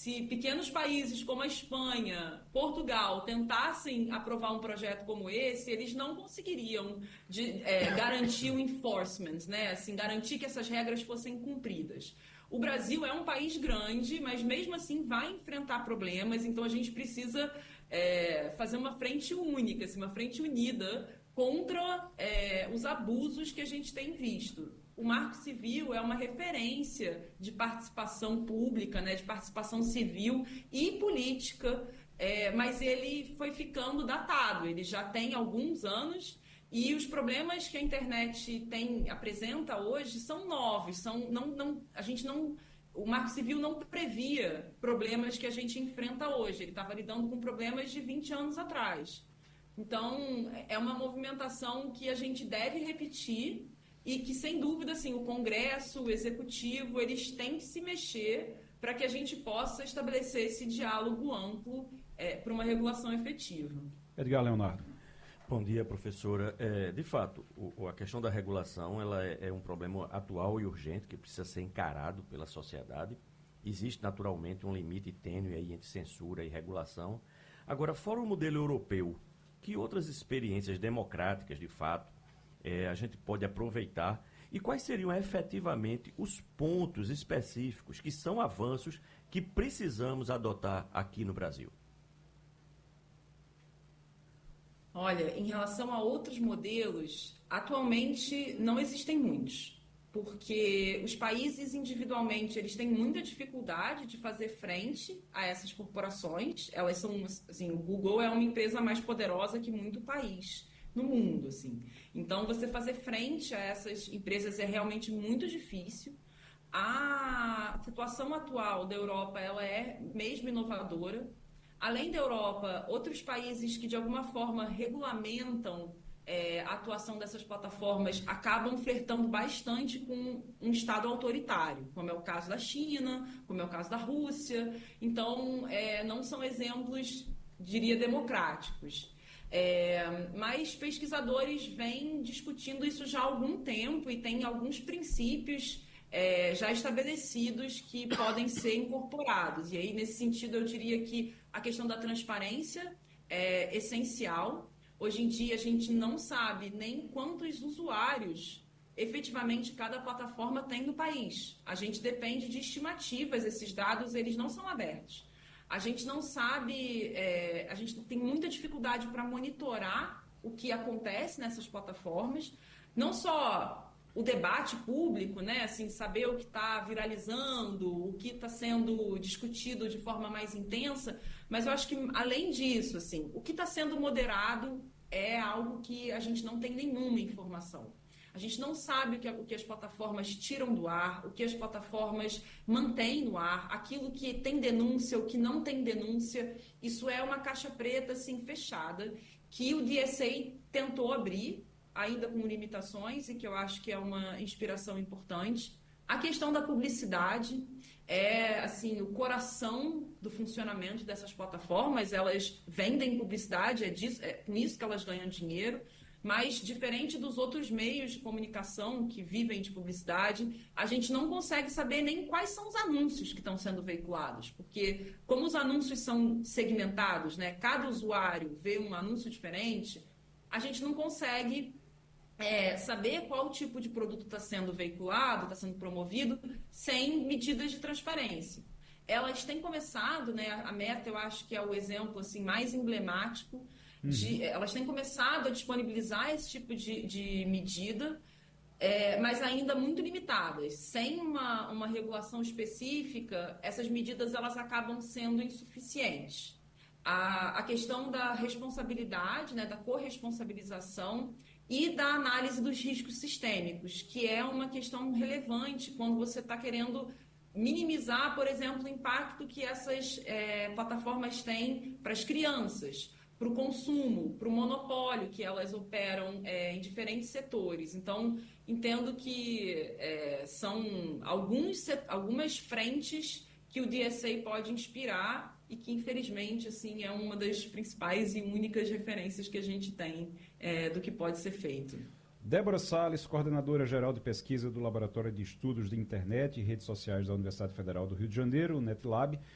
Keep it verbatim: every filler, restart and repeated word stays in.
se pequenos países como a Espanha, Portugal, tentassem aprovar um projeto como esse, eles não conseguiriam de, é, garantir o enforcement, né? Assim, garantir que essas regras fossem cumpridas. O Brasil é um país grande, mas mesmo assim vai enfrentar problemas, então a gente precisa é, fazer uma frente única, assim, uma frente unida contra é, os abusos que a gente tem visto. O Marco Civil é uma referência de participação pública, né, de participação civil e política, é, mas ele foi ficando datado, ele já tem alguns anos e os problemas que a internet tem, apresenta hoje são novos, são, não, não, a gente não, o Marco Civil não previa problemas que a gente enfrenta hoje, ele estava lidando com problemas de vinte anos atrás. Então, é uma movimentação que a gente deve repetir e que, sem dúvida, assim, o Congresso, o Executivo, eles têm que se mexer para que a gente possa estabelecer esse diálogo amplo é, para uma regulação efetiva. Edgar Leonardo. Bom dia, professora. É, de fato, o, a questão da regulação ela é, é um problema atual e urgente que precisa ser encarado pela sociedade. Existe, naturalmente, um limite tênue aí entre censura e regulação. Agora, fora o modelo europeu, que outras experiências democráticas, de fato, é, a gente pode aproveitar e quais seriam efetivamente os pontos específicos que são avanços que precisamos adotar aqui no Brasil? Olha, em relação a outros modelos, atualmente não existem muitos, porque os países individualmente eles têm muita dificuldade de fazer frente a essas corporações. Elas são, assim, o Google é uma empresa mais poderosa que muito país no mundo, assim. Então, você fazer frente a essas empresas é realmente muito difícil. A situação atual da Europa, ela é mesmo inovadora. Além da Europa, outros países que de alguma forma regulamentam é, a atuação dessas plataformas acabam flertando bastante com um Estado autoritário, como é o caso da China, como é o caso da Rússia. Então, é, não são exemplos, diria, democráticos. É, mas pesquisadores vêm discutindo isso já há algum tempo e tem alguns princípios é, já estabelecidos que podem ser incorporados. E aí, nesse sentido, eu diria que a questão da transparência é essencial. Hoje em dia, a gente não sabe nem quantos usuários efetivamente cada plataforma tem no país. A gente depende de estimativas, esses dados eles não são abertos. A gente não sabe, é, a gente tem muita dificuldade para monitorar o que acontece nessas plataformas, não só o debate público, né, assim, saber o que está viralizando, o que está sendo discutido de forma mais intensa, mas eu acho que, além disso, assim, o que está sendo moderado é algo que a gente não tem nenhuma informação. A gente não sabe o que, o que as plataformas tiram do ar, o que as plataformas mantêm no ar, aquilo que tem denúncia, o que não tem denúncia. Isso é uma caixa preta, assim, fechada, que o D S A tentou abrir, ainda com limitações, e que eu acho que é uma inspiração importante. A questão da publicidade é, assim, o coração do funcionamento dessas plataformas. Elas vendem publicidade, é, disso, é com isso que elas ganham dinheiro, mas, diferente dos outros meios de comunicação que vivem de publicidade, a gente não consegue saber nem quais são os anúncios que estão sendo veiculados, porque como os anúncios são segmentados, né, cada usuário vê um anúncio diferente, a gente não consegue É, saber qual tipo de produto está sendo veiculado, está sendo promovido, sem medidas de transparência. Elas têm começado, né, a Meta eu acho que é o exemplo assim, mais emblemático, de, uhum. elas têm começado a disponibilizar esse tipo de, de medida, é, mas ainda muito limitadas. Sem uma, uma regulação específica, essas medidas elas acabam sendo insuficientes. A, a questão da responsabilidade, né, da corresponsabilização e da análise dos riscos sistêmicos, que é uma questão relevante quando você está querendo minimizar, por exemplo, o impacto que essas é, plataformas têm para as crianças, para o consumo, para o monopólio que elas operam é, em diferentes setores. Então, entendo que é, são alguns, algumas frentes que o D S A pode inspirar e que, infelizmente, assim, é uma das principais e únicas referências que a gente tem é, do que pode ser feito. Débora Salles, coordenadora geral de pesquisa do Laboratório de Estudos de Internet e Redes Sociais da Universidade Federal do Rio de Janeiro, o NetLab,